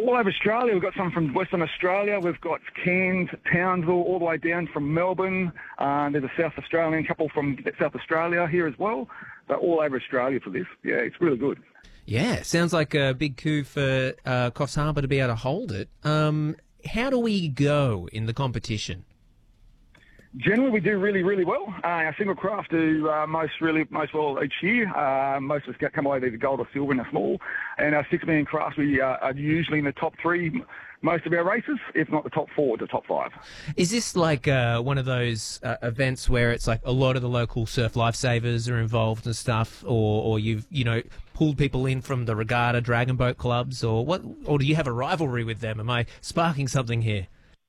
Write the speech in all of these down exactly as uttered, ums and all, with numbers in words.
all over Australia. We've got some from Western Australia. We've got Cairns, Townsville, all the way down from Melbourne. Uh, there's a South Australian couple from South Australia here as well. So all over Australia for this. Yeah, it's really good. Yeah, sounds like a big coup for uh, Coffs Harbour to be able to hold it. Um, how do we go in the competition? Generally, we do really, really well. Uh, our single craft do uh, most really most well each year. Uh, most of us get, come away with either gold or silver in a small. And our six-man crafts, we uh, are usually in the top three most of our races, if not the top four to top five. Is this like uh, one of those uh, events where it's like a lot of the local surf lifesavers are involved and stuff, or, or you've you know pulled people in from the regatta dragon boat clubs, or what? Or do you have a rivalry with them? Am I sparking something here?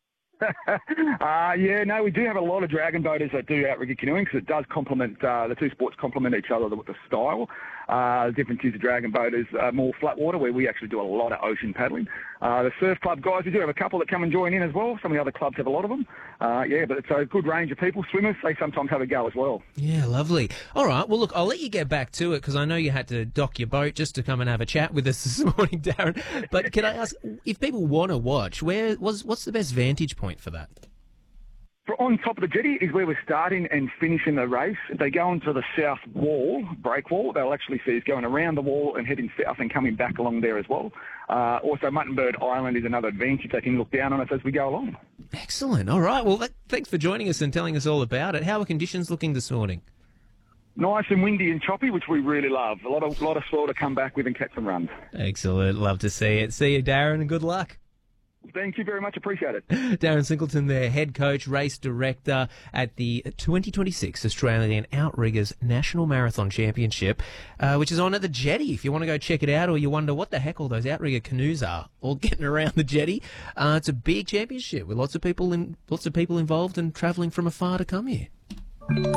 uh, yeah, no, we do have a lot of dragon boaters that do outrigger canoeing because it does complement, uh, the two sports complement each other with the style. Uh, the difference is the dragon boaters are more flat water, where we actually do a lot of ocean paddling. Uh, the surf club guys, we do have a couple that come and join in as well. Some of the other clubs have a lot of them. Uh, yeah, but it's a good range of people. Swimmers, they sometimes have a go as well. Yeah, lovely. All right, well, look, I'll let you get back to it because I know you had to dock your boat just to come and have a chat with us this morning, Darren. But can I ask, if people want to watch, where was what's the best vantage point for that? For on top of the jetty is where we're starting and finishing the race. If they go onto the south wall, break wall, they'll actually see us going around the wall and heading south and coming back along there as well. Uh, also, Muttonbird Island is another advantage. They can look down on us as we go along. Excellent. All right. Well, that, thanks for joining us and telling us all about it. How are conditions looking this morning? Nice and windy and choppy, which we really love. A lot of, lot of swell to come back with and catch some runs. Excellent. Love to see it. See you, Darren, and good luck. Thank you very much. Appreciate it. Darren Singleton there, head coach, race director at the twenty twenty-six Australian Outriggers National Marathon Championship, uh, which is on at the jetty. If you want to go check it out, or you wonder what the heck all those outrigger canoes are, all getting around the jetty, uh, it's a big championship with lots of people in, lots of people involved and travelling from afar to come here.